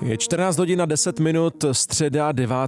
Je 14 hodin a 10 minut, středa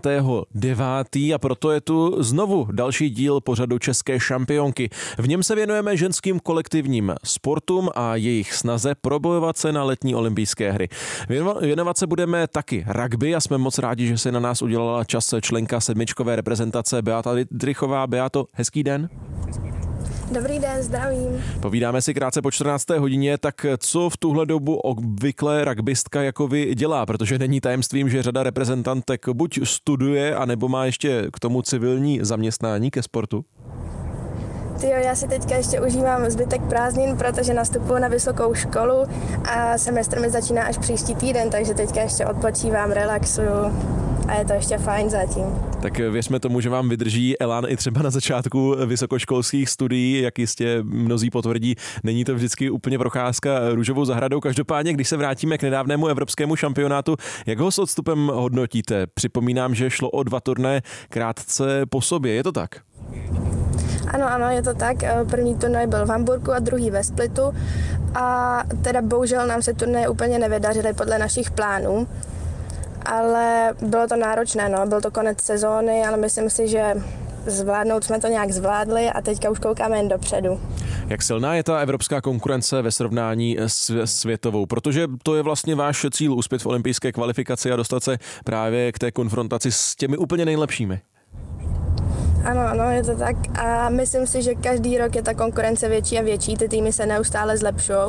9.9. a proto je tu znovu další díl pořadu České šampionky. V něm se věnujeme ženským kolektivním sportům a jejich snaze probojovat se na letní olympijské hry. Věnovat se budeme taky rugby a jsme moc rádi, že se na nás udělala čas členka sedmičkové reprezentace Beata Dittrichová. Beato, hezký den. Dobrý den, zdravím. Povídáme si krátce po 14. hodině, tak co v tuhle dobu obvykle rugbystka jako vy dělá, protože není tajemstvím, že řada reprezentantek buď studuje, anebo má ještě k tomu civilní zaměstnání ke sportu? Tyjo, já si teďka ještě užívám zbytek prázdnin, protože nastupuji na vysokou školu a semestr mi začíná až příští týden, takže teďka ještě odpočívám, relaxuju a je to ještě fajn zatím. Tak věřme tomu, že vám vydrží elán i třeba na začátku vysokoškolských studií, jak jistě mnozí potvrdí, není to vždycky úplně procházka růžovou zahradou. Každopádně, když se vrátíme k nedávnému evropskému šampionátu, jak ho s odstupem hodnotíte? Připomínám, že šlo o 2 turné krátce po sobě, je to tak? Ano, je to tak. První turnaj byl v Hamburku a druhý ve Splitu a teda bohužel nám se turnaje úplně nevydařily podle našich plánů, ale bylo to náročné, byl to konec sezóny, ale myslím si, že zvládnout jsme to nějak zvládli a teďka už koukáme jen dopředu. Jak silná je ta evropská konkurence ve srovnání s světovou? Protože to je vlastně váš cíl, uspět v olympijské kvalifikaci a dostat se právě k té konfrontaci s těmi úplně nejlepšími. Ano, je to tak a myslím si, že každý rok je ta konkurence větší a větší, ty týmy se neustále zlepšují,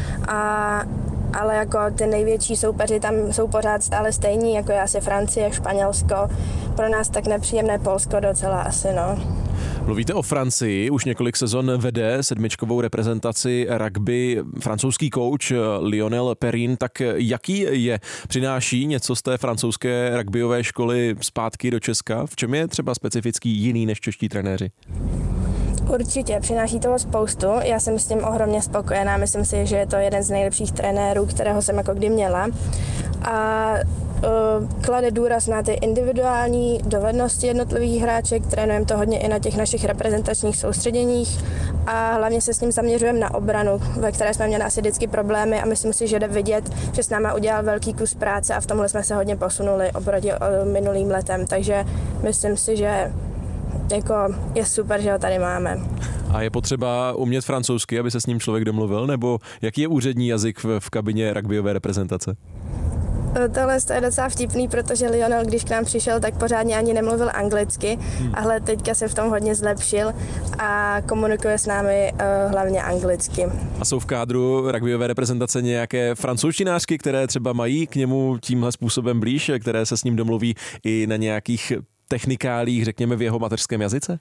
ale jako ty největší soupeři tam jsou pořád stále stejní, jako je asi Francie, Španělsko, pro nás tak nepříjemné Polsko docela asi, Mluvíte o Francii, už několik sezon vede sedmičkovou reprezentaci rugby francouzský kouč Lionel Perrin, tak jaký je? Přináší něco z té francouzské rugbyové školy zpátky do Česka? V čem je třeba specifický jiný než čeští trenéři? Určitě, přináší toho spoustu. Já jsem s tím ohromně spokojená. Myslím si, že je to jeden z nejlepších trenérů, kterého jsem jako kdy měla. A klade důraz na ty individuální dovednosti jednotlivých hráček, trénujeme to hodně i na těch našich reprezentačních soustředěních a hlavně se s ním zaměřujeme na obranu, ve které jsme měli asi vždycky problémy a myslím si, že jde vidět, že s náma udělal velký kus práce a v tomhle jsme se hodně posunuli oproti minulým letem, takže myslím si, že jako je super, že ho tady máme. A je potřeba umět francouzsky, aby se s ním člověk domluvil, nebo jaký je úřední jazyk v kabině rugbyové reprezentace? Tohle je docela vtipný, protože Lionel, když k nám přišel, tak pořádně ani nemluvil anglicky, ale teďka se v tom hodně zlepšil a komunikuje s námi hlavně anglicky. A jsou v kádru rugbyové reprezentace nějaké francouzštinářky, které třeba mají k němu tímhle způsobem blíž, které se s ním domluví i na nějakých technikálích, řekněme v jeho mateřském jazyce?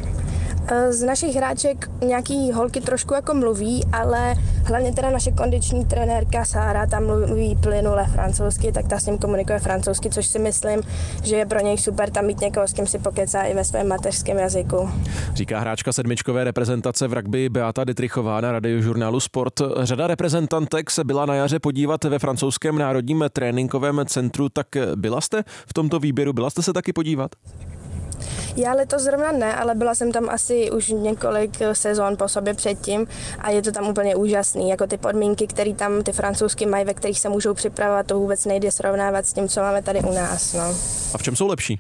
Z našich hráček nějaký holky trošku jako mluví, ale hlavně teda naše kondiční trenérka Sára tam mluví plynule francouzsky, tak ta s ním komunikuje francouzsky, což si myslím, že je pro něj super tam mít někoho, s kým si pokecá i ve svém mateřském jazyku. Říká hráčka sedmičkové reprezentace v rugby Beata Dittrichová na radiožurnálu Sport. Řada reprezentantek se byla na jaře podívat ve francouzském národním tréninkovém centru, tak byla jste v tomto výběru, byla jste se taky podívat? Já letos zrovna ne, ale byla jsem tam asi už několik sezon po sobě předtím a je to tam úplně úžasný. Jako ty podmínky, které tam ty francouzsky mají, ve kterých se můžou připravovat, to vůbec nejde srovnávat s tím, co máme tady u nás. A v čem jsou lepší?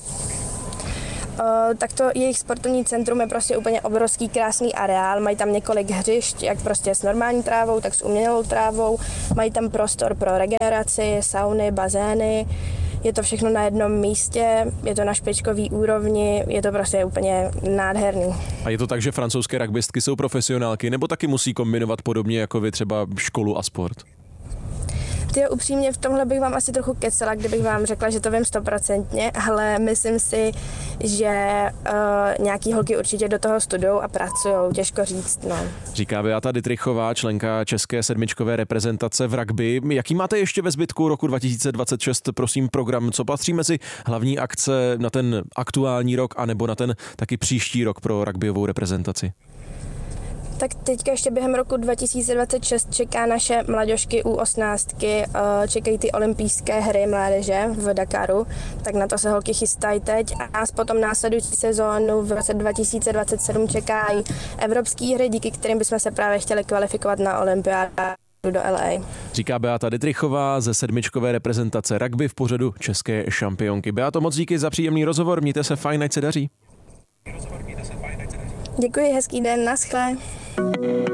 Tak to jejich sportovní centrum je prostě úplně obrovský, krásný areál. Mají tam několik hřišť, jak prostě s normální trávou, tak s umělou trávou. Mají tam prostor pro regeneraci, sauny, bazény. Je to všechno na jednom místě, je to na špičkový úrovni, je to prostě úplně nádherný. A je to tak, že francouzské rugbystky jsou profesionálky, nebo taky musí kombinovat podobně jako vy třeba školu a sport? Upřímně v tomhle bych vám asi trochu kecela, kdybych vám řekla, že to vím 100%, ale myslím si, že nějaký holky určitě do toho studujou a pracujou, těžko říct. Říká Beata Dittrichová, členka české sedmičkové reprezentace v rugby. Jaký máte ještě ve zbytku roku 2026, prosím, program? Co patří mezi hlavní akce na ten aktuální rok, anebo na ten taky příští rok pro rugbyovou reprezentaci? Tak teďka ještě během roku 2026 čeká naše mladěžky U18, čekají ty olympijské hry mládeže v Dakaru, tak na to se holky chystají teď a nás potom následující sezónu v roce 2027 čekají evropské hry, díky kterým bychom se právě chtěli kvalifikovat na olympiádu do LA. Říká Beata Dittrichová ze sedmičkové reprezentace rugby v pořadu České šampionky. Beato, moc díky za příjemný rozhovor, mějte se fajn, ať se daří. Děkuji, hezký den, naschle.